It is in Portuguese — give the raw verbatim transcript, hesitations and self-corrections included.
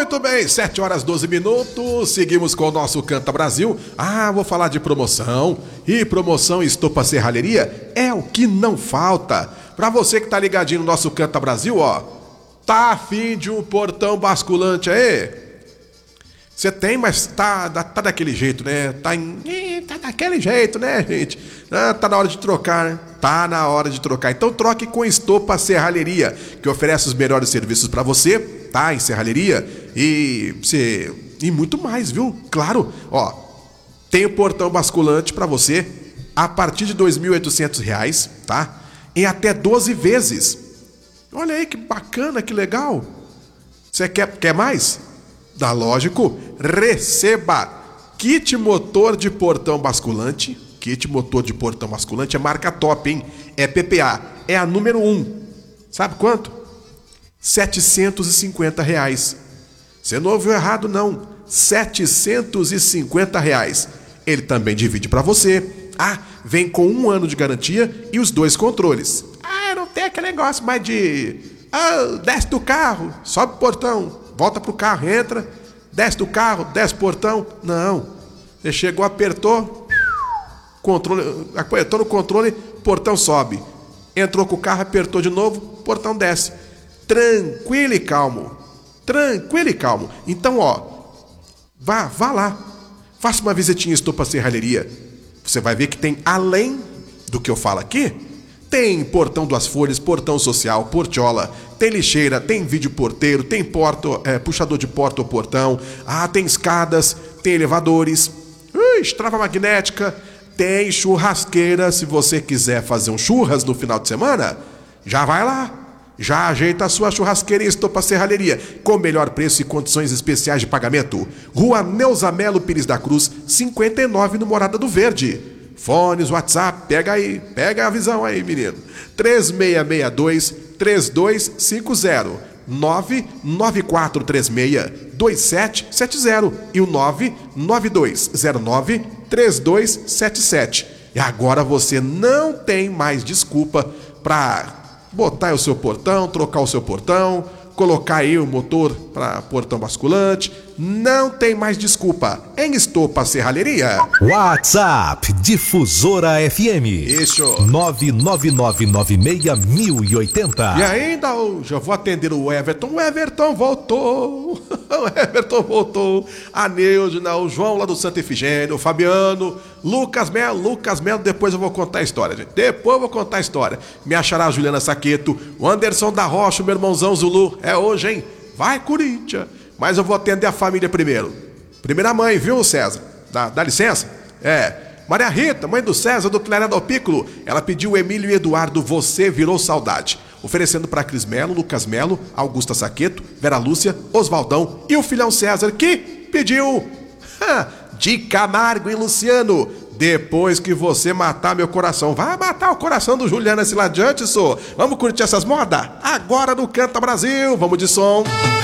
Muito bem, sete horas e doze minutos, seguimos com o nosso Canta Brasil. Ah, vou falar de promoção. E promoção Estopa Serralheria é o que não falta. Pra você que tá ligadinho no nosso Canta Brasil, ó, tá afim de um portão basculante aí? Você tem, mas tá, tá daquele jeito, né? Tá, em, tá daquele jeito, né, gente? Ah, tá na hora de trocar, né? Tá na hora de trocar. Então troque com Estopa Serralheria, que oferece os melhores serviços pra você, tá? Em serralheria e, você, e muito mais, viu? Claro, ó, tem o portão basculante pra você a partir de dois mil e oitocentos reais, tá? Em até doze vezes. Olha aí que bacana, que legal. Você quer, quer mais? Dá, lógico, receba kit motor de portão basculante. Kit motor de portão basculante é marca top, hein? É P P A, é a número um. Sabe quanto? setecentos e cinquenta reais. Você não ouviu errado, não. setecentos e cinquenta reais. Ele também divide para você. Ah, vem com um ano de garantia e os dois controles. Ah, não tem aquele negócio mais de... Ah, desce do carro, sobe o portão, volta pro carro, entra, desce do carro, desce o portão. Não. Você chegou, apertou, controle, apertou no controle, portão sobe. Entrou com o carro, apertou de novo, portão desce. Tranquilo e calmo. Tranquilo e calmo. Então, ó, vá, vá lá. Faça uma visitinha em Estopa Serralheria. Você vai ver que tem, além do que eu falo aqui, tem portão duas folhas, portão social, portiola, tem lixeira, tem vídeo porteiro, tem porta, é, puxador de porta ou portão, ah, tem escadas, tem elevadores, ui, trava magnética, tem churrasqueira. Se você quiser fazer um churras no final de semana, já vai lá, já ajeita a sua churrasqueira em Estopa Serralheria, com melhor preço e condições especiais de pagamento. Rua Neuza Melo Pires da Cruz, cinquenta e nove, no Morada do Verde. Fones, WhatsApp, pega aí, pega a visão aí, menino. três seis seis dois, três dois cinco zero, nove nove quatro três seis, dois sete sete zero e o nove nove dois zero nove, três dois sete sete. E agora você não tem mais desculpa para botar o seu portão, trocar o seu portão, colocar aí o motor para portão basculante. Não tem mais desculpa. Em Estopa Serralheria. WhatsApp Difusora F M. Isso. nove nove nove nove seis mil e oitenta. E ainda hoje eu vou atender o Everton. O Everton voltou. O Everton voltou. A Neudina, o João lá do Santa Efigênia, o Fabiano, Lucas Melo, Lucas Melo. Depois eu vou contar a história, gente. Depois eu vou contar a história. Me achará a Juliana Saqueto, o Anderson da Rocha, o meu irmãozão Zulu. É hoje, hein? Vai, Corinthians. Mas eu vou atender a família primeiro. Primeira mãe, viu, César? Dá, dá licença? É. Maria Rita, mãe do César, do Clarendo Piccolo. Ela pediu Emílio e Eduardo, Você Virou Saudade. Oferecendo para Cris Melo, Lucas Melo, Augusta Saqueto, Vera Lúcia, Osvaldão e o filhão César, que pediu de Camargo e Luciano. Depois que você matar meu coração. Vai matar o coração do Juliana Siladiante, só. Vamos curtir essas modas? Agora no Canta Brasil. Vamos de som.